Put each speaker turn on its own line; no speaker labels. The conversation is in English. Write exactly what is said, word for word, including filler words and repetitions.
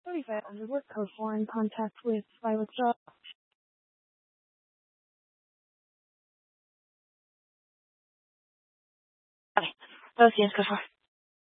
thirty-five hundred work code four in contact with Violet Job. Vale, lo siento, por favor.